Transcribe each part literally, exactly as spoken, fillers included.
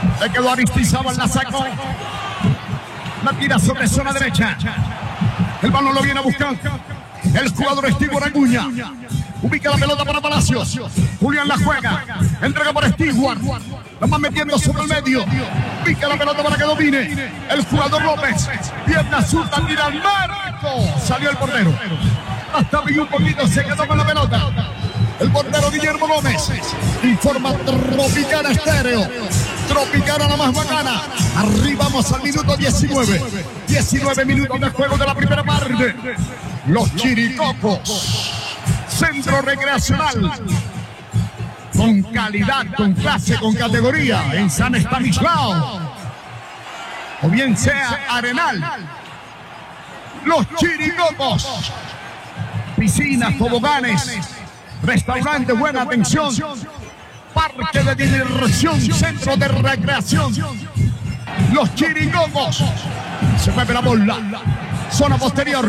Le quedó Aristizábal, la sacó. La tira sobre zona derecha. El balón lo viene a buscar el jugador Stewart Acuña. Ubica la pelota para Palacios. Julián la juega. Entrega para Stewart. La va metiendo sobre el medio. Ubica la pelota para que domine el jugador López. Pierna zurda, tira al marco. Salió el portero. Hasta bien un poquito, se quedó con la pelota. El portero Guillermo Gómez. Informa Tropicana Estéreo. Tropicana la más bacana. Arribamos al minuto diecinueve. diecinueve minutos de juego de la primera parte. Los Chiricocos. Centro recreacional. Con calidad, con clase, con categoría. En San Estanislao. O bien sea Arenal. Los Chiricocos. Piscinas, toboganes. Restaurante, buena atención. Parque de diversión, centro de recreación. Los Chiricocos. Se mueve la bola. Zona posterior.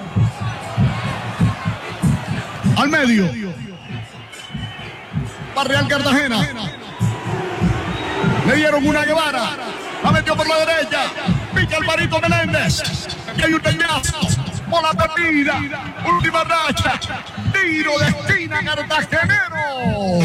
Al medio. Va Real Cartagena. Le dieron una Guevara. La metió por la derecha. Pica Alvarito Meléndez. Y hay un peñazo. Bola perdida. Última racha. Tiro de esquina cartagenero.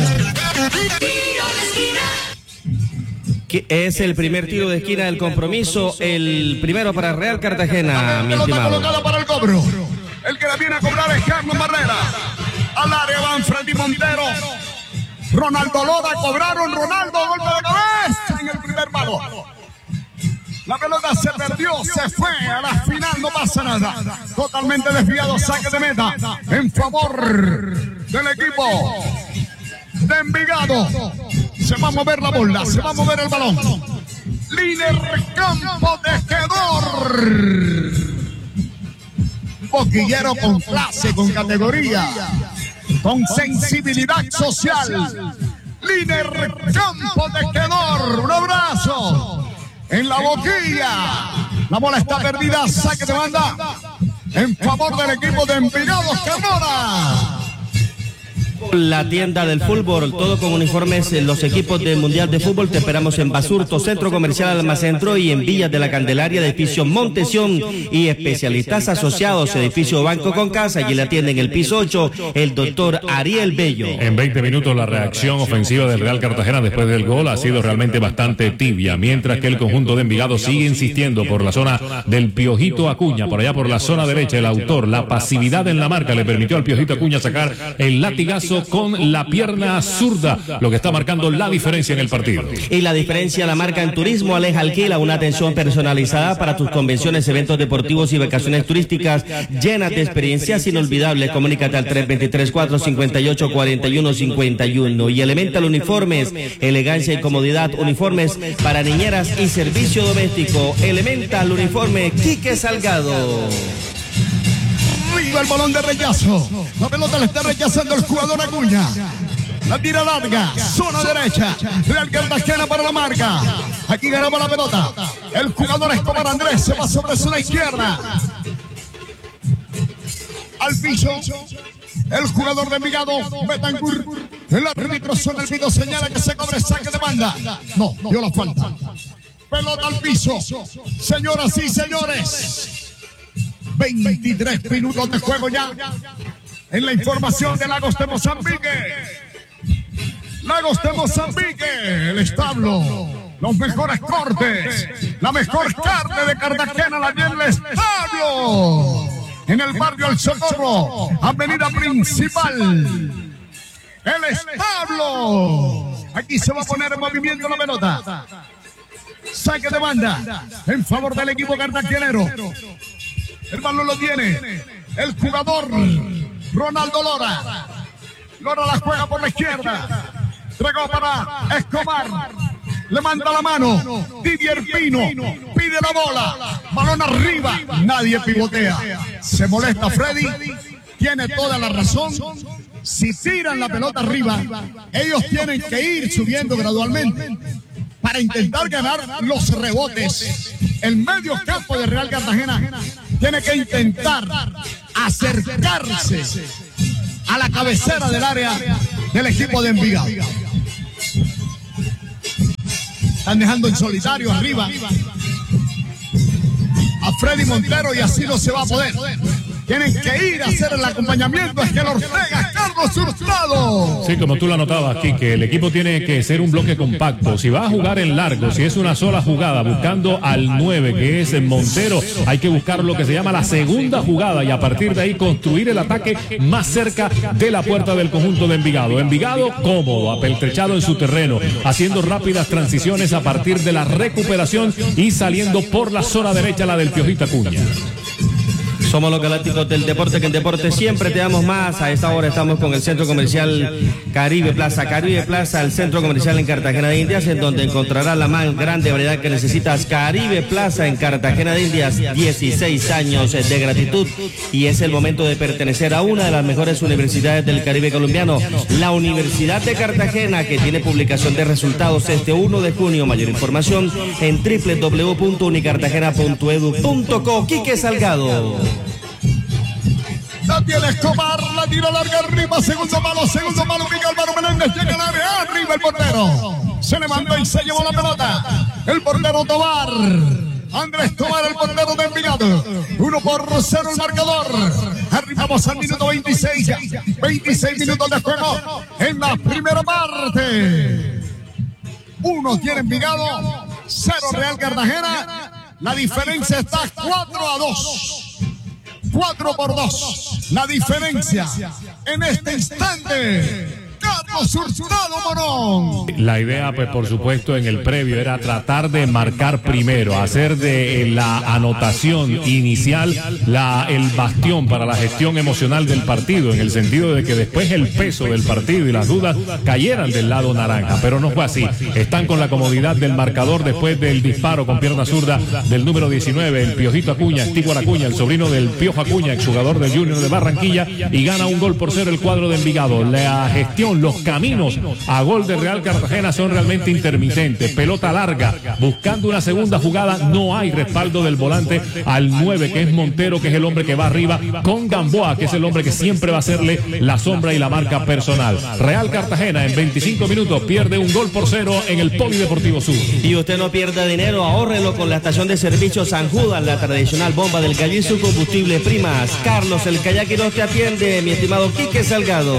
Que es el primer tiro de esquina del compromiso, el primero para Real Cartagena, mi estimado. Colocada para el cobro. El que la viene a cobrar es Carlos Barrera. Al área van Freddy Montero. Ronaldo Loda, cobraron Ronaldo, golpe de cabeza en el primer palo. La pelota se perdió, se fue a la final, no pasa nada. Totalmente desviado, saque de meta en favor del equipo de Envigado. Se va a mover la bola, se va a mover el balón. Líder campo tejedor. Boquillero con clase, con categoría, con sensibilidad social. Líder campo tejedor. Un abrazo. En la boquilla. La bola está perdida. Saque de banda en favor del equipo de Envigado Zamora. La tienda del fútbol, todo con uniformes en los equipos del Mundial de Fútbol. Te esperamos en Basurto, Centro Comercial Almacentro, y en Villas de la Candelaria, edificio Montesión, y especialistas asociados, edificio Banco con Casa. Allí le atienden el piso ocho, el doctor Ariel Bello. En veinte minutos la reacción ofensiva del Real Cartagena después del gol ha sido realmente bastante tibia, mientras que el conjunto de Envigado sigue insistiendo por la zona del Piojito Acuña, por allá por la zona derecha. El autor, la pasividad en la marca le permitió al Piojito Acuña sacar el latigazo con la pierna zurda, lo que está marcando la diferencia en el partido. Y la diferencia la marca en Turismo Aleja Alquila, una atención personalizada para tus convenciones, eventos deportivos y vacaciones turísticas llenas de experiencias inolvidables. Comunícate al tres dos tres, cuatro cinco ocho, cuatro uno cinco uno. Y Elemental Uniformes, elegancia y comodidad, uniformes para niñeras y servicio doméstico. Elemental Uniforme, Quique Salgado. Arriba el balón de rechazo. La pelota le está rechazando el jugador Acuña. La tira larga, zona derecha. Real Cartagena para la marca. Aquí ganamos la pelota. El jugador Escobar Andrés se va sobre zona izquierda. Al piso. El jugador de Envigado, Betancourt. El árbitro zona el piso, señala que se cobre saque de banda. No, dio la falta. Pelota al piso. Señoras y señores. veintitrés minutos de juego ya. En la información de Lagos de Mozambique. Lagos de Mozambique, el establo. Los mejores cortes. La mejor carne de Cartagena la tiene el establo. En el barrio El Socorro, avenida principal. El establo. Aquí se va a poner en movimiento la pelota. Saque de banda en favor del equipo cartagenero. El balón lo tiene el jugador Ronaldo Lora. Lora la juega por la izquierda. Entregó para Escobar. Le manda la mano. Didier Pino pide la bola. Balón arriba. Nadie pivotea. Se molesta Freddy. Tiene toda la razón. Si tiran la pelota arriba, ellos tienen que ir subiendo gradualmente para intentar ganar los rebotes. El medio campo de Real Cartagena tiene que intentar acercarse a la cabecera del área del equipo de Envigado. Están dejando en solitario arriba a Freddy Montero y así no se va a poder. Tienen que ir a hacer el acompañamiento. Es que el Ortega, Carlos Hurtado. Sí, como tú lo anotabas aquí, que el equipo tiene que ser un bloque compacto. Si va a jugar en largo, si es una sola jugada, buscando al nueve, que es Montero, hay que buscar lo que se llama la segunda jugada y a partir de ahí construir el ataque más cerca de la puerta del conjunto de Envigado. Envigado cómodo, apeltrechado en su terreno, haciendo rápidas transiciones a partir de la recuperación y saliendo por la zona derecha, la del Piojito Acuña. Somos los galácticos del deporte, que en deporte siempre te damos más. A esta hora estamos con el Centro Comercial Caribe Plaza. Caribe Plaza, el centro comercial en Cartagena de Indias, en donde encontrarás la más grande variedad que necesitas. Caribe Plaza en Cartagena de Indias, dieciséis años de gratitud. Y es el momento de pertenecer a una de las mejores universidades del Caribe colombiano, la Universidad de Cartagena, que tiene publicación de resultados este uno de junio. Mayor información en doble u doble u doble u punto unicartagena punto edu punto co. Quique Salgado. La tiene Escobar, la tira larga arriba, segundo malo, segundo malo, Miguel Álvaro Meléndez llega al área, arriba el portero. Se levantó y se llevó la pelota. El portero Tobar. Andrés Tobar, el portero de Envigado. Uno por cero el marcador. Arribamos al minuto veintiséis. veintiséis minutos de juego en la primera parte. Uno tiene Envigado, cero Real Cartagena. La diferencia está cuatro a dos. cuatro por dos. La diferencia en este instante. Carlos Hurtado Morón. La idea, pues por supuesto, en el previo era tratar de marcar primero, hacer de la anotación inicial la, el bastión para la gestión emocional del partido, en el sentido de que después el peso del partido y las dudas cayeran del lado naranja, pero no fue así. Están con la comodidad del marcador después del disparo con pierna zurda del número diecinueve, el Piojito Acuña, Estíguar Acuña, el sobrino del Piojo Acuña, exjugador del Junior de Barranquilla, y gana un gol por cero el cuadro de Envigado. La gestión, los caminos a gol de Real Cartagena son realmente intermitentes. Pelota larga, buscando una segunda jugada, no hay respaldo del volante al nueve, que es Montero, que es el hombre que va arriba, con Gamboa, que es el hombre que siempre va a hacerle la sombra y la marca personal. Real Cartagena en veinticinco minutos pierde un gol por cero en el Polideportivo Sur. Y usted no pierda dinero, ahórrelo con la estación de servicio San Judas, la tradicional bomba del Calle y su combustible Primas. Carlos el Callaquiros te atiende, mi estimado Quique Salgado.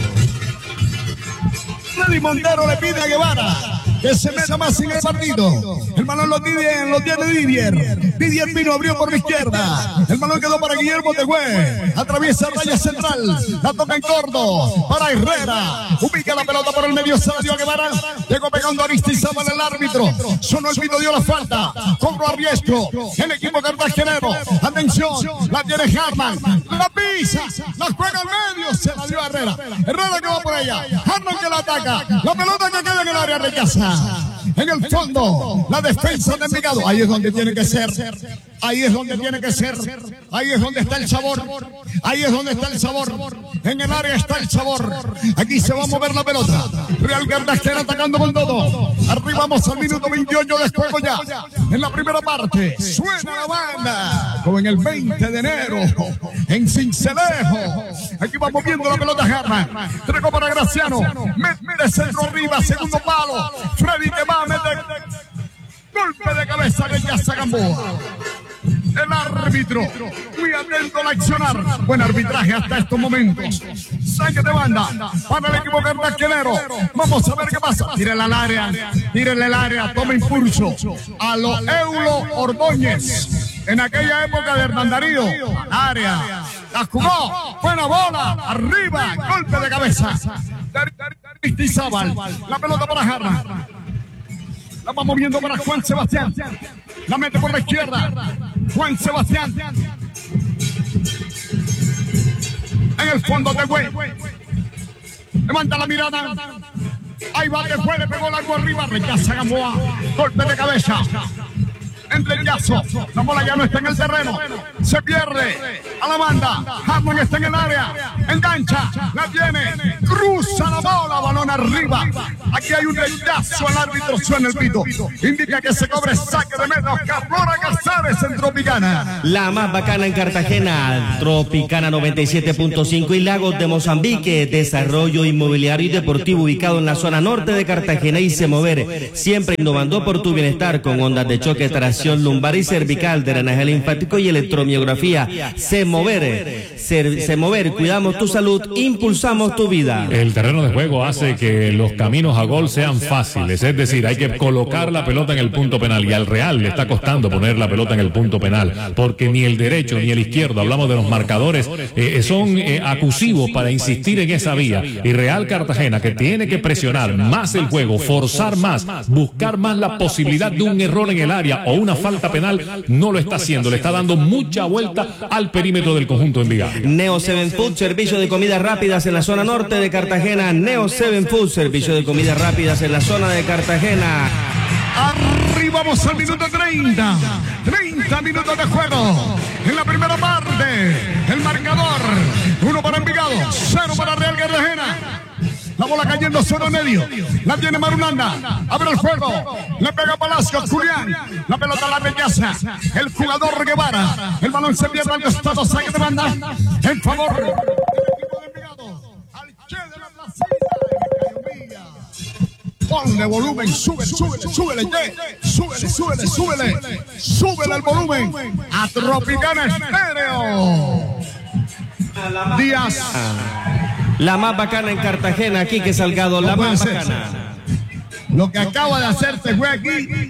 Freddy Montero le pide a Guevara que se meta más en el partido. El balón lo tiene, lo tiene Didier. Didier vino, abrió por la izquierda. El balón quedó para Guillermo Tegüe. Atraviesa raya central. La toca en corto para Herrera. Ubica la pelota por el medio. Se la dio a Guevara. Llegó pegando a Aristizábal el árbitro. Sonó el pito, dio la falta. Cobro a riesgo. El equipo cartagenero. Atención. La tiene Harman. La pisa. La juega al medio. Se la dio a Herrera. Herrera que va por ella. Harman que la ataca. La pelota que queda en el área rechaza. En el fondo, la defensa de Envigado. Ahí es donde tiene que ser. Ahí es donde tiene que ser. Ahí es donde está el sabor. Ahí es donde está el sabor. En el área está el sabor. Aquí se va a mover la pelota. Real Cartagena atacando con todo. Arribamos al minuto veintiocho de juego ya. En la primera parte. Suena la banda. Como en el veinte de enero. En Cincelejo. Aquí va moviendo la pelota Jarra. Treco para Graciano. Mete centro arriba. Segundo palo. Freddy que va a meter. Golpe de cabeza de Yaza Gamboa. El árbitro, muy atento al accionar. Buen arbitraje hasta estos momentos. Saque de banda para el equipo cartagenero. Vamos a ver qué pasa. Tírele al área, tírele al área, toma impulso. A lo Eulo Ordóñez. En aquella época de Hernán Darío. Área, la jugó. Buena bola, arriba, golpe de cabeza. Aristizábal, la pelota para Jarra. La va moviendo para Juan Sebastián. La mete por la izquierda. Juan Sebastián. En el fondo de Güey. Levanta la mirada. Ahí va que fue, le pegó largo arriba. Rechaza Gamboa. Golpe de cabeza. en rechazo. La bola ya no está en el terreno. Se pierde a la banda. Hartman está en el área. Engancha. La tiene. Cruza la bola. Balón arriba. Aquí hay un rechazo. El árbitro suena el pito. Indica que se cobre saque de meta. Oscar Flora Casares en Tropicana. La más bacana en Cartagena. Tropicana noventa y siete punto cinco y Lagos de Mozambique. Desarrollo inmobiliario y deportivo ubicado en la zona norte de Cartagena y Se Mover. Siempre innovando por tu bienestar con ondas de choque, tracción lumbar y cervical, drenaje linfático y electromiografía. Se Mover. Se, Se Mover. Cuidamos tu salud, impulsamos tu vida. El terreno de juego hace que los caminos a gol sean fáciles, es decir, hay que colocar la pelota en el punto penal y al Real le está costando poner la pelota en el punto penal, porque ni el derecho ni el izquierdo, hablamos de los marcadores, eh, son eh, acusivos para insistir en esa vía. Y Real Cartagena, que tiene que presionar más el juego, forzar más, buscar más la posibilidad de un error en el área o una falta penal, no lo está haciendo, le está dando mucha vuelta al perímetro del conjunto Envigado. Neo Seven Food, servicio de comidas rápidas en la zona norte de Cartagena. Neo Seven Food, servicio de comidas rápidas en la zona de Cartagena. Arribamos al minuto treinta. treinta minutos de juego. En la primera parte, el marcador. Uno para Envigado, cero para Real Cartagena. La bola cayendo solo medio. La tiene Marulanda. Abre el juego. Le pega Palacios. Julián. La pelota la rechaza. El jugador Guevara. El balón se pierde al costado. Saque de banda. En favor del equipo de Envigado. Al Che de la Placita. Ponle volumen. Súbele, súbele, súbele. Súbele, súbele, súbele. Súbele el volumen. A Tropicana Estéreo. Díaz. La más bacana en Cartagena, Quique Salgado, la No más ser. bacana. Lo que acaba de hacer este güey aquí,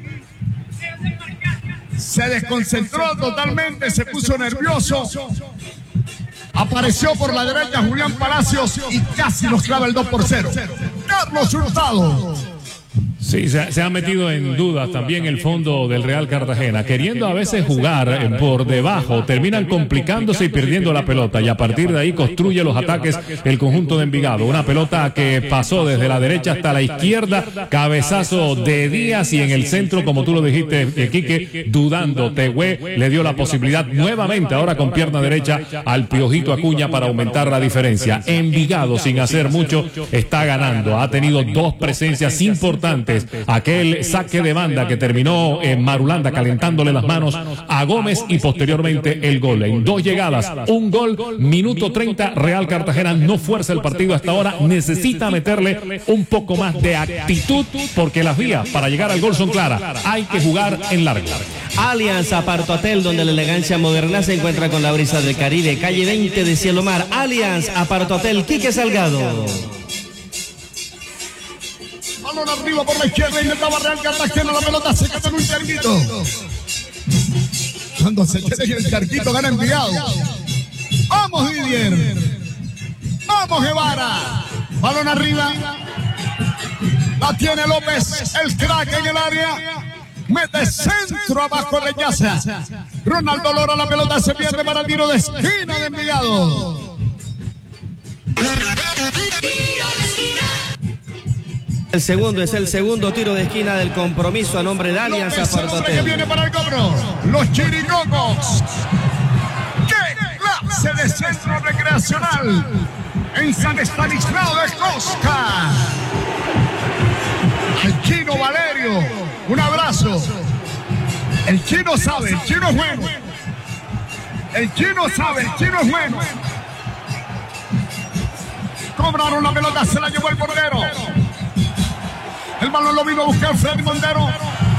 se desconcentró totalmente, se puso nervioso. Apareció por la derecha Julián Palacios y casi nos clava el dos por cero. Carlos Hurtado. Sí, se, se ha metido en dudas también el fondo del Real Cartagena, queriendo a veces jugar por debajo, terminan complicándose y perdiendo la pelota, y a partir de ahí construye los ataques el conjunto de Envigado. Una pelota que pasó desde la derecha hasta la izquierda, cabezazo de Díaz, y en el centro, como tú lo dijiste, Quique, dudando, Tehué le dio la posibilidad nuevamente, ahora con pierna derecha, al Piojito Acuña para aumentar la diferencia. Envigado, sin hacer mucho, está ganando, ha tenido dos presencias importantes. Aquel saque de banda que terminó en Marulanda calentándole las manos a Gómez y posteriormente el gol. En dos llegadas, un gol, minuto treinta, Real Cartagena no fuerza el partido hasta ahora, necesita meterle un poco más de actitud porque las vías para llegar al gol son claras, hay que jugar en largo. Allianz Aparto Hotel, donde la elegancia moderna se encuentra con la brisa del Caribe, calle veinte de Cielo Mar. Allianz Aparto Hotel, Quique Salgado. Balón arriba por la izquierda, intentaba Real Cartagena, la pelota se queda en un charquito. Cuando se quede en el charquito gana Envigado. Vamos Didier. Vamos Guevara. Balón arriba. La tiene López, el crack en el área. Mete centro abajo, rechaza. Ronaldo Lora, la pelota se pierde para el tiro de esquina de Envigado. El segundo es el segundo tiro de esquina del compromiso a nombre de Allianz Aparto Que Hotel. viene para el cobro. Los chiricocos. ¡Qué clase de centro recreacional! En San Estanislao de Cosca. Al Chino Valerio, un abrazo. El Chino sabe, el Chino es bueno. El Chino sabe, el Chino es bueno. Cobraron la pelota, se la llevó el portero. El balón lo vino a buscar Freddy Montero.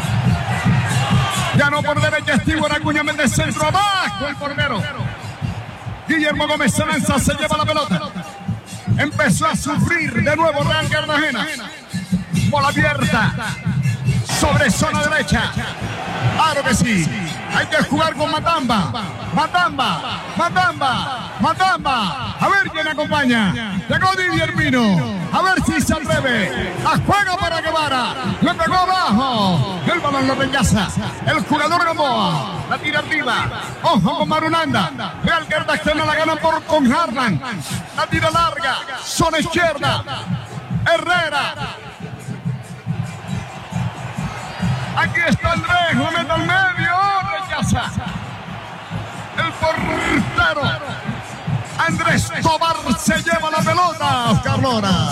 Ya no por derecha, Stewart Acuña mete centro abajo el portero. Guillermo Gómez se lanza, se lleva la pelota. Empezó a sufrir de nuevo Real Cartagena. Bola abierta sobre zona derecha. Claro que sí. Hay que jugar con Matamba. Matamba, Matamba, Matamba. A ver quién acompaña. Llegó Didier Pino. A ver si se atreve. A juego para Guevara. Le pegó abajo. El balón lo rechaza. El jugador Gamboa. La tira arriba. Ojo con Marulanda. Real Cartagena la gana por con Harlan. La tira larga. Zona izquierda. Herrera. Aquí está el Rejo, mete al medio. pero Andrés Tobar se lleva la pelota. Oscar Lora.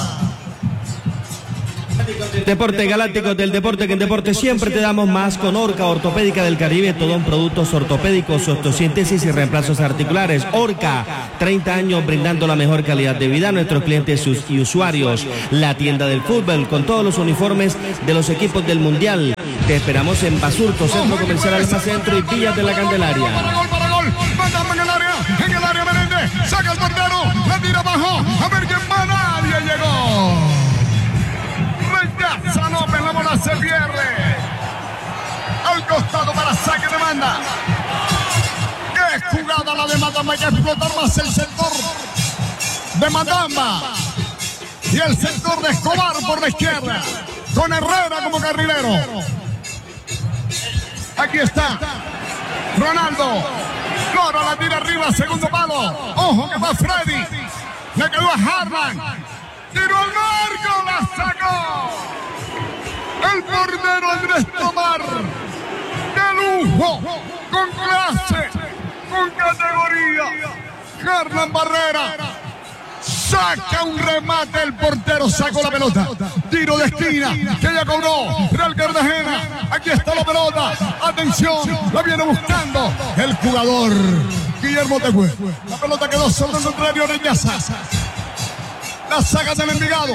Deporte Galácticos del Deporte, que en Deporte siempre te damos más con Orca Ortopédica del Caribe, todo en productos ortopédicos, osteosíntesis y reemplazos articulares. Orca, treinta años brindando la mejor calidad de vida a nuestros clientes y usuarios. La tienda del fútbol con todos los uniformes de los equipos del Mundial. Te esperamos en Basurto, Centro Comercial Alma Centro y Villas de la Candelaria. Para gol, para gol, mandamos en el área, en el área Menéndez, saca el portero, la tira abajo, a ver quién va, nadie llegó. Rechaza López, la bola se pierde. Al costado para saque de banda. Qué jugada la de Madamba, hay que explotar más el sector de Madamba. Y el sector de Escobar por la izquierda, con Herrera como carrilero. Aquí está Ronaldo. Lora la tira arriba, segundo palo. Ojo que va Freddy. Le quedó a Harlan. Tiró al marco, la sacó. El portero Andrés Tomar. De lujo, con clase, con categoría. Harlan Barrera. Saca un remate, el portero sacó la pelota. Tiro de esquina, que ya cobró Real Cartagena. Aquí está la pelota. Atención, la viene buscando el jugador Guillermo Tegüe. La pelota quedó sobre el contrario, Oreñaza. La saga del Envigado.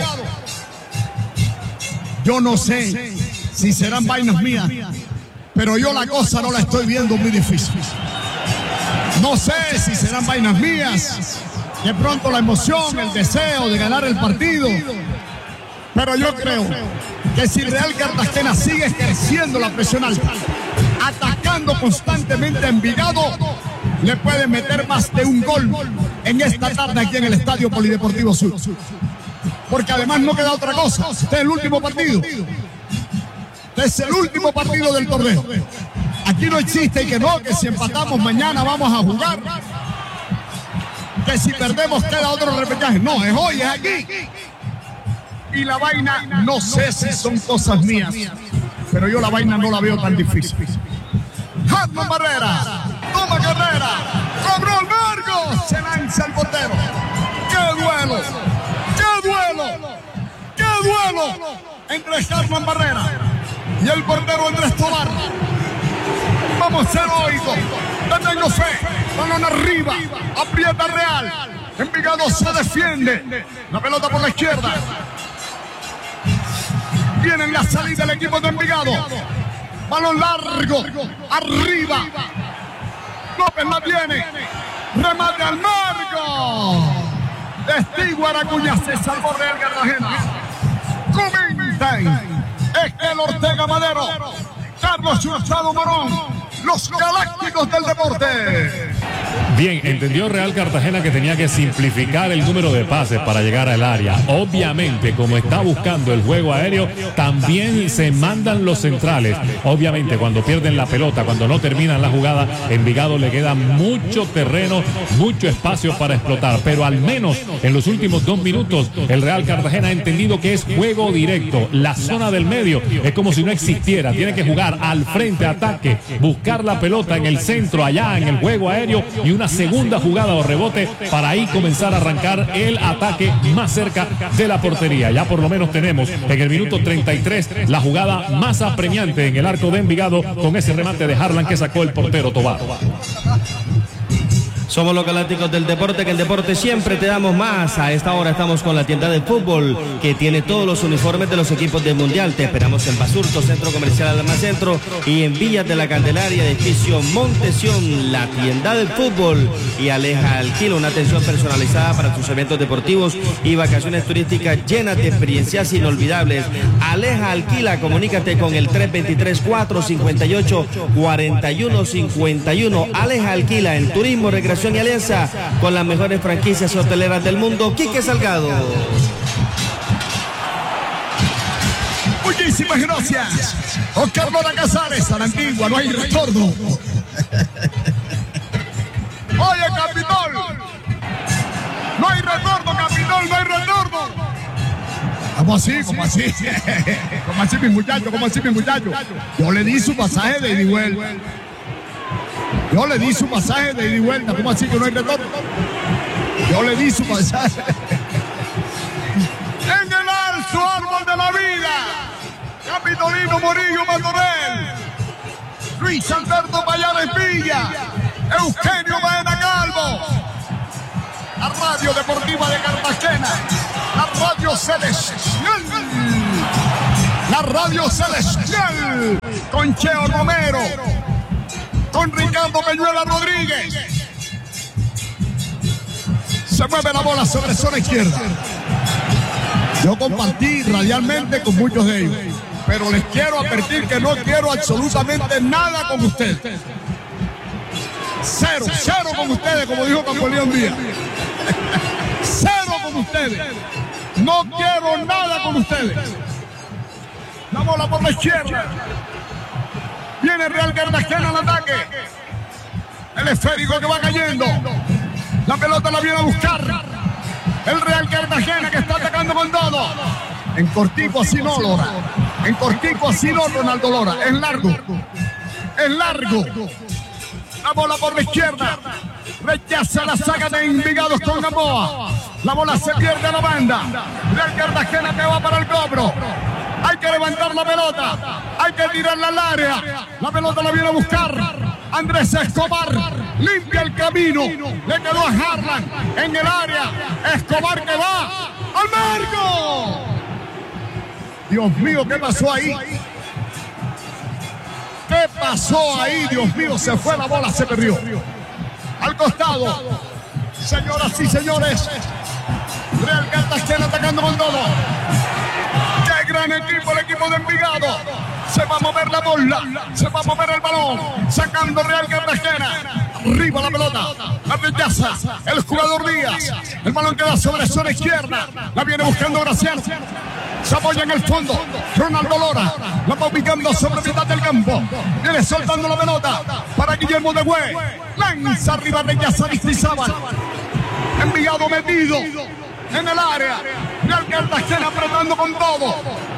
Yo no sé si serán vainas mías, pero yo la cosa no la estoy viendo muy difícil. No sé si serán vainas mías. De pronto la emoción, el deseo de ganar el partido. Pero yo creo que si Real Cartagena sigue ejerciendo la presión alta, atacando constantemente a Envigado, le puede meter más de un gol en esta tarde aquí en el Estadio Polideportivo Sur. Porque además no queda otra cosa. Este es el último partido. Este es el último partido del torneo. Aquí no existe que no, que si empatamos mañana vamos a jugar. Que si perdemos queda otro repechaje. No, es hoy, es aquí. Y la vaina, no sé si son cosas mías, pero yo la vaina no la veo tan difícil. Harlan Barrera, toma carrera, cobró el marco, se lanza el portero. ¡Qué duelo! ¡Qué duelo! ¡Qué duelo! Entre Harlan Barrera y el portero Andrés Tobar. Vamos a ser oídos. Le tengo fe. Balón arriba. Aprieta Real. Envigado se defiende. La pelota por la izquierda. Viene en la salida el equipo de Envigado. Balón largo. Arriba. López la tiene. Remate al marco. Testigo Aracuña. Se salvó Real Cartagena. Comentan. Esquel Ortega Madero. Carlos Hurtado Morón. Los Galácticos del Deporte. Bien, entendió Real Cartagena que tenía que simplificar el número de pases para llegar al área. Obviamente, como está buscando el juego aéreo, también se mandan los centrales. Obviamente, cuando pierden la pelota, cuando no terminan la jugada, Envigado le queda mucho terreno, mucho espacio para explotar. Pero al menos en los últimos dos minutos, el Real Cartagena ha entendido que es juego directo. La zona del medio es como si no existiera. Tiene que jugar al frente, ataque, buscar la pelota en el centro, allá en el juego aéreo, y una segunda jugada o rebote para ahí comenzar a arrancar el ataque más cerca de la portería. Ya por lo menos tenemos en el minuto treinta y tres la jugada más apremiante en el arco de Envigado con ese remate de Harlan que sacó el portero Tobar. Somos los Galácticos del Deporte, que en Deporte siempre te damos más. A esta hora estamos con la tienda de fútbol, que tiene todos los uniformes de los equipos del Mundial. Te esperamos en Basurto, Centro Comercial Alma Centro, y en Villas de la Candelaria, edificio Montesión, la tienda de fútbol. Y Aleja Alquila, una atención personalizada para tus eventos deportivos y vacaciones turísticas llenas de experiencias inolvidables. Aleja Alquila, comunícate con el tres dos tres, cuatro cinco ocho, cuatro uno cinco uno. Aleja Alquila, en turismo, recreación y alianza con las mejores franquicias hoteleras del mundo. Quique Salgado. Muchísimas gracias. Oscar Lora Casares, a la antigua, no hay retorno. Oye, Capitol. No hay retorno, Capitol, no hay retorno. ¿Cómo así? ¿Cómo así? ¿Cómo así, mi muchacho? ¿Cómo así, mi muchacho? Yo le di su pasaje de ida y vuelta. Yo le di su pasaje de ida y vuelta. ¿Cómo así que no hay retorno? Yo le di su pasaje. En el alto árbol de la vida, Capitolino Morillo Matorel, Luis Alberto Payares Villa, Eugenio Baena Calvo, la Radio Deportiva de Cartagena, la Radio Celestial, la Radio Celestial, con Cheo Romero, con Ricardo Peñuela Rodríguez. Se mueve la bola sobre zona izquierda. Yo compartí radialmente con muchos de ellos, pero les quiero advertir que no quiero absolutamente nada con ustedes. Cero, cero con ustedes, como dijo Napoleón Díaz. Cero con ustedes. No quiero nada con ustedes. La bola por la izquierda. Viene Real Cartagena al ataque. El esférico que va cayendo. La pelota la viene a buscar el Real Cartagena, que está atacando con todo. En cortico así no, Lora. En cortico así no, Ronaldo Lora. Es largo. Es largo. La bola por la izquierda. Rechaza la saga de Envigados con Gamboa. La bola se pierde a la banda. Real Cartagena que va para el cobro. Hay que levantar la pelota. Hay que tirarla al área. La pelota la viene a buscar Andrés Escobar. Limpia el camino. Le quedó a Harlan en el área. Escobar que va al marco. Dios mío, ¿qué pasó ahí? ¿Qué pasó ahí? Dios mío, se fue la bola, se perdió. Al costado. Señoras y señores, Real Cartagena atacando con todo. ¡Qué gran equipo, el equipo de Envigado! Se va a mover la bola, se va a mover el balón, sacando Real Cartagena. Arriba la pelota, la rechaza el jugador Díaz. El balón queda sobre zona izquierda. La viene buscando Graciano. Se apoya en el fondo. Ronaldo Lora la va ubicando sobre mitad del campo. Viene soltando la pelota para Guillermo de Güey. Lanza arriba, rechaza Aristizábal. Envigado metido en el área. Real Cartagena apretando con todo.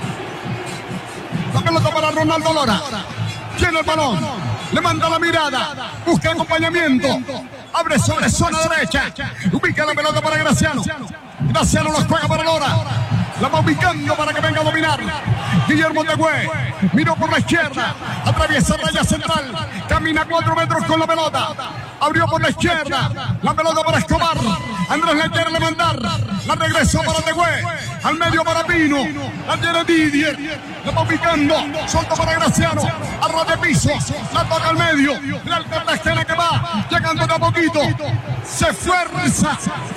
La pelota para Ronaldo Lora. Tiene el balón. Le manda la mirada. Busca acompañamiento. Abre sobre zona derecha. Ubica la pelota para Graciano. Graciano la juega para Lora. La va ubicando para que venga a dominar. Guillermo de Güey miró por la izquierda. Atraviesa raya central. Camina cuatro metros con la pelota. Abrió por la izquierda. La pelota para Escobar. Andrés le quiere levantar. La regresó para de Güey. Al medio para Pino. La tiene Didier. La va ubicando. Solto para Graciano. Arra de piso. La toca al medio. Real Cartagena que va. Llegando de a poquito. Se fuerza.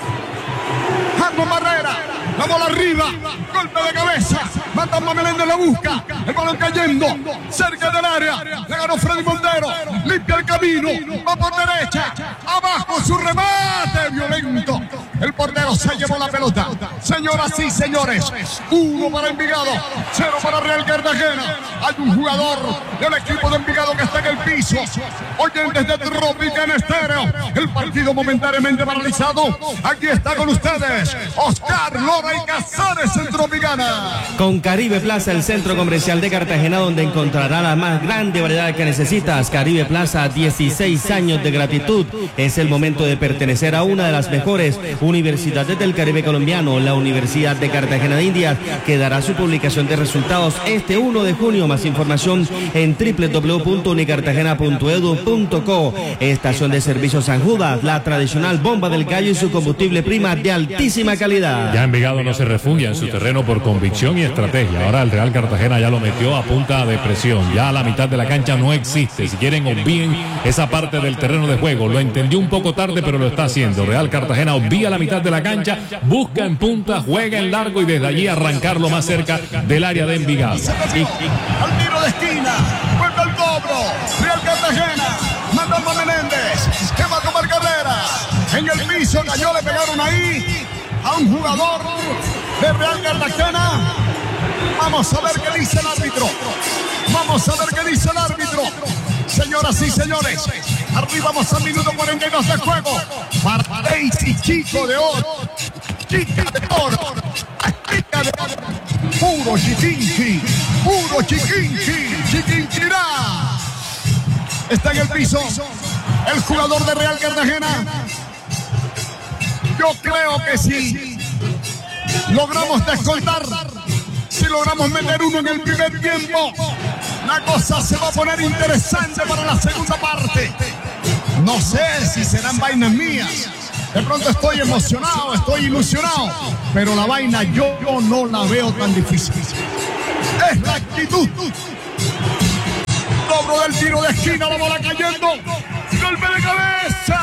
Arno Barrera. La bola arriba, golpe de cabeza, Matamma Meléndez la busca, el balón cayendo, cerca del área, le ganó Freddy Montero, limpia el camino, va por derecha, abajo su remate violento, el portero se llevó la pelota. Señoras y señores, uno para Envigado, cero para Real Cartagena. Hay un jugador del equipo de Envigado que está en el piso. Oyentes de Tropicana Estéreo, el partido momentáneamente paralizado. Aquí está con ustedes Oscar Lora y Casares en Tropicana. Con Caribe Plaza, el centro comercial de Cartagena, donde encontrará la más grande variedad que necesitas. Caribe Plaza, dieciséis años de gratitud. Es el momento de pertenecer a una de las mejores universidades del Caribe colombiano, la Universidad de Cartagena de Indias, que dará su publicación de resultados este uno de junio. Más información en doble u doble u doble u punto unicartagena punto edu punto co. Estación de Servicio San Judas, la tradicional bomba del gallo y su combustible prima de altísima calidad. Ya Envigado no se refugia en su terreno por convicción y estrategia. Ahora el Real Cartagena ya lo metió a punta de presión. Ya a la mitad de la cancha no existe. Si quieren, obvíen esa parte del terreno de juego. Lo entendió un poco tarde, pero lo está haciendo. Real Cartagena obvía la mitad de la cancha, busca en punta, juega en largo y desde allí arrancarlo más cerca del área de Envigado. Y al tiro de esquina, vuelve al cobro. Real Cartagena, Matamma Meléndez, que va a tomar carrera. En el piso cayó, le pegaron ahí a un jugador de Real Cartagena. Vamos a ver qué dice el árbitro. Vamos a ver qué dice el árbitro. Señoras y señores, arribamos al minuto cuarenta y dos de juego. Para Daisy Chico de Oro. Chica de Oro. Chica de Oro. Puro chiquinchi. Puro chiquinchi. Chiquinchirá. Está en el piso. el jugador de Real Cartagena. Yo creo que si logramos descontar, si logramos meter uno en el primer tiempo, la cosa se va a poner interesante para la segunda parte. No sé si serán vainas mías. De pronto estoy emocionado, estoy ilusionado, pero la vaina yo, yo no la veo tan difícil. Es la actitud. Cobro del tiro de esquina, la bola cayendo. Golpe de cabeza.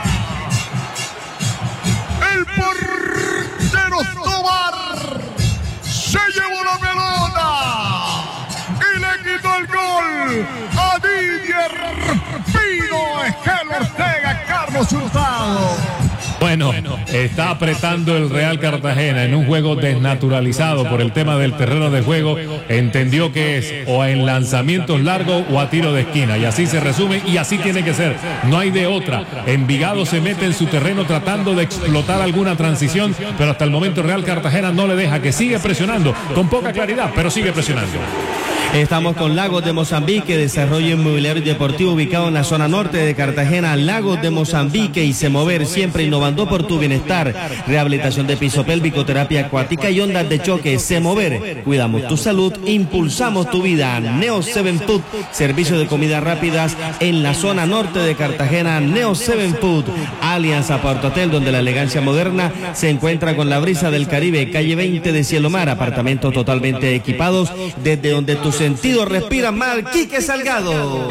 El portero Tobar se llevó la pelota y le quitó el gol a Didier Pino, Esquel Ortega, Carlos Hurtado. Bueno, está apretando el Real Cartagena en un juego desnaturalizado por el tema del terreno de juego. Entendió que es o en lanzamientos largos o a tiro de esquina. Y así se resume y así tiene que ser. No hay de otra. Envigado se mete en su terreno tratando de explotar alguna transición, pero hasta el momento Real Cartagena no le deja, que sigue presionando con poca claridad, pero sigue presionando. Estamos con Lagos de Mozambique, desarrollo inmobiliario y deportivo ubicado en la zona norte de Cartagena. Lagos de Mozambique y Semover, siempre innovando por tu bienestar. Rehabilitación de piso pélvico, terapia acuática y ondas de choque. Semover, cuidamos tu salud, impulsamos tu vida. Neo Seven Food, servicio de comidas rápidas en la zona norte de Cartagena. Neo Seven Food, Alianza Puerto Hotel, donde la elegancia moderna se encuentra con la brisa del Caribe. Calle veinte de Cielo Mar, apartamentos totalmente equipados, desde donde tus sentidos respiran mal. Quique Salgado.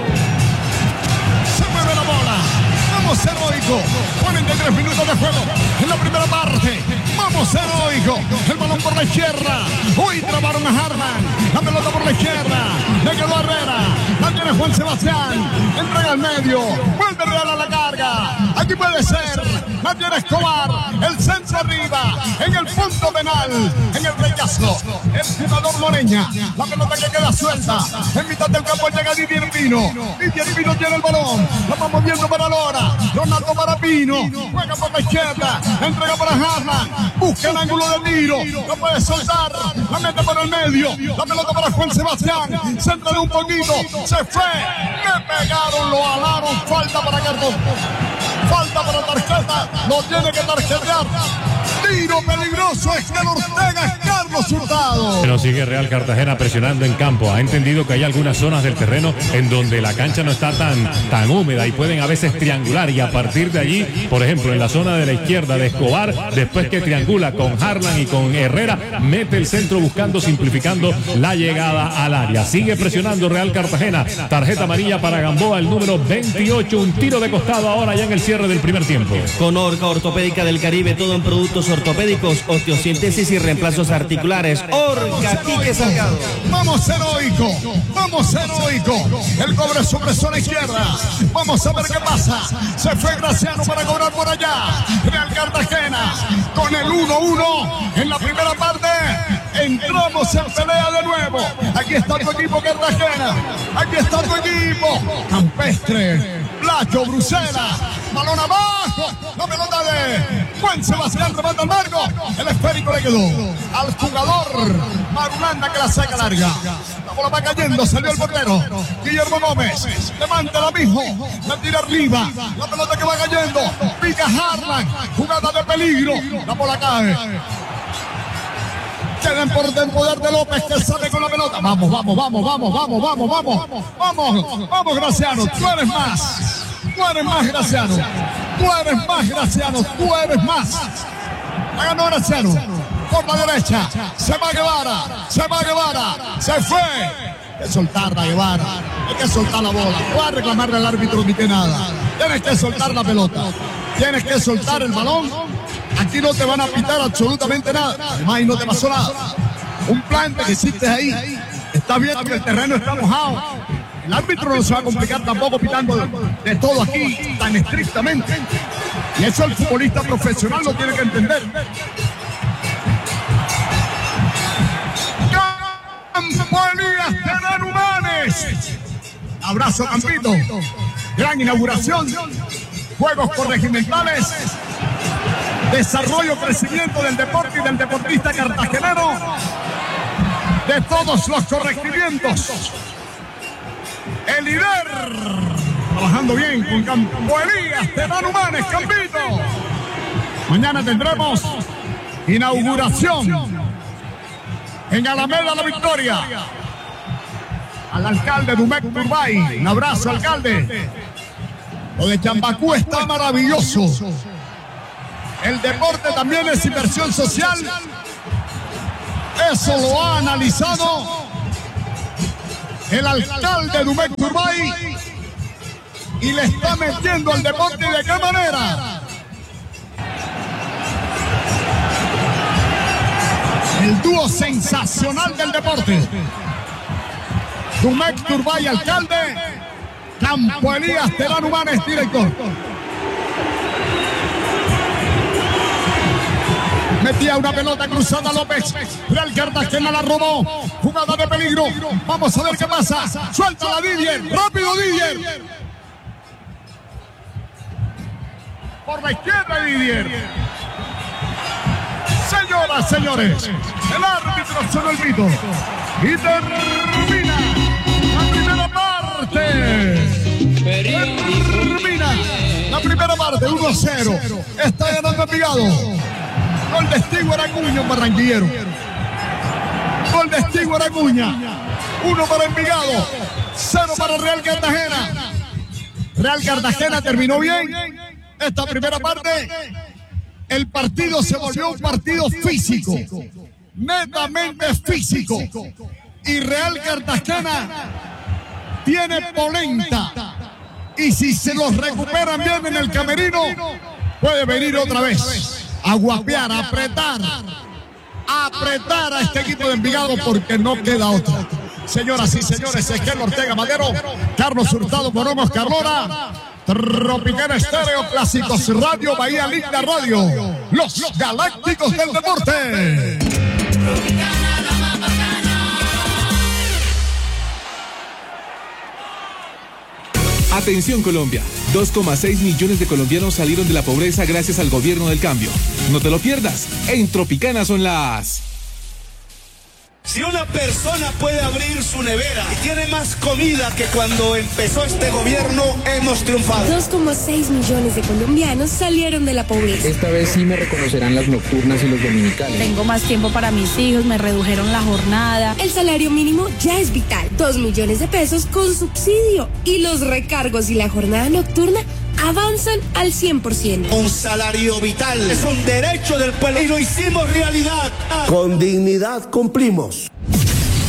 Se mueve la bola. Vamos, heroico. cuarenta y tres minutos de juego en la primera parte. Vamos, heroico. El balón por la izquierda. Hoy trabaron a Harman. La pelota por la izquierda. Le quedó Herrera. La tiene Juan Sebastián. Entrega al medio. Vuelve Real a la carga. Aquí puede ser. La tiene Escobar. El centro arriba. En el punto penal. En el rechazo. El jugador Moreña. La pelota que queda suelta. En mitad del campo llega Didier Pino. Didier Pino tiene el balón. La va moviendo para Lora. Ronaldo para Pino. Juega por la izquierda. Entrega para Harman. Busca el ángulo del tiro. No puede soltar. La mete por el medio. La pelota para Juan Sebastián. Centra un poquito. Se fue. Le pegaron, lo alaron. Falta para Carlos. Falta para tarjeta. Lo tiene que tarjetear. Tiro peligroso. Esquel Ortega. Carlos Hurtado. Pero sigue Real Cartagena presionando en campo. Ha entendido que hay algunas zonas del terreno en donde la cancha no está tan, tan húmeda y pueden a veces triangular. Y a partir de allí, por ejemplo, en la zona de la izquierda de Escobar, después que triangula con Harlan y con Herrera, mete el centro buscando, simplificando la llegada al área. Sigue presionando Real Cartagena. Tarjeta amarilla para Gamboa, el número veintiocho. Un tiro de costado ahora ya en el cierre del primer tiempo. Con Orca Ortopédica del Caribe, todo en productos ortopédicos, osteosíntesis y reemplazos articulares. Orca, Quique Salgado. Vamos, heroico. Vamos, heroico. El cobre sobre zona izquierda. Vamos a ver qué pasa. Se fue Graciano para cobrar por allá. Real Cartagena con el uno uno en la primera parte. Entramos en pelea de nuevo. Aquí está tu equipo, Cartagena. Aquí está tu equipo. Campestre, Placho, Bruselas. Balón abajo. La pelota de Juan Sebastián remata al marco. El esférico le quedó al jugador Marulanda, que la saca larga. La bola va cayendo. Salió el portero Guillermo Gómez. Levanta la mismo. La tira arriba. La pelota que va cayendo. Pica Harlan. Jugada de peligro. La bola cae. Quedan por el poder de López, que sale con la pelota. Vamos, vamos, vamos, vamos, vamos, vamos, vamos. Vamos, vamos, Graciano. Tú eres más. Tú eres más, Graciano. Tú eres más, Graciano. Tú eres más. La ganó Graciano. Por la derecha. Se va Guevara. Se va Guevara. Se fue. Hay que soltarla, Guevara. Hay que soltar la bola. No va a reclamarle al árbitro ni que nada. Tienes que soltar la pelota. Tienes que soltar el balón. Aquí no te van a pitar absolutamente nada. Además, ahí no te pasó nada. Un plante que hiciste ahí. Estás viendo que el terreno está mojado. El árbitro no se va a complicar tampoco pitando de, de todo aquí tan estrictamente. Y eso el futbolista profesional lo tiene que entender. Campo Elías Terán Humanes. Abrazo, Campito. Gran inauguración. Juegos corregimentales. Desarrollo, crecimiento del deporte y del deportista cartagenero. De todos los corregimientos. El líder Trabajando bien con Campo Elías, Terán Humanes, Campito. Mañana tendremos inauguración en Alameda La Victoria. Al alcalde Dumec Turbay, un abrazo, alcalde. Lo de Chambacú está maravilloso. El deporte también es inversión social. Eso lo ha analizado el alcalde Dumec Turbay y le está metiendo al deporte. ¿De qué manera? El dúo sensacional del deporte. Dumec Turbay, alcalde. Campo Elías, Terán Humanes, director. Metía una pelota cruzada López. Real Cartagena la robó. Jugada de peligro. Vamos a ver qué pasa. Suelta la Didier. Rápido Didier. Por la izquierda Didier. Señoras, señores, el árbitro sonó el grito y termina la primera parte. Termina la primera parte, uno a cero. Está ganando Envigado. Gol de Stewart Acuña, un barranquillero. Gol de Stewart Acuña. Uno para Envigado, cero para Real Cartagena. Real Cartagena terminó bien esta primera parte. El partido se volvió un partido físico, netamente físico. Y Real Cartagena tiene polenta. Y si se los recuperan bien en el camerino, puede venir otra vez a guapear, a apretar, a apretar a este equipo de Envigado porque no queda otra. Señoras y señores, Ezequiel Ortega Madero, Carlos Hurtado Morón, Oscar Lora, Tropicana Estéreo, Clásicos Radio, Bahía Linda Radio, los Galácticos del Deporte. Atención Colombia, dos coma seis millones de colombianos salieron de la pobreza gracias al gobierno del cambio. No te lo pierdas, en Tropicana son las... Si una persona puede abrir su nevera y tiene más comida que cuando empezó este gobierno, hemos triunfado. dos coma seis millones de colombianos salieron de la pobreza. Esta vez sí me reconocerán las nocturnas y los dominicales. Tengo más tiempo para mis hijos, me redujeron la jornada. El salario mínimo ya es vital. Dos millones de pesos con subsidio. Y los recargos y la jornada nocturna avanzan al cien por ciento. Un salario vital es un derecho del pueblo y lo hicimos realidad. Con dignidad cumplimos.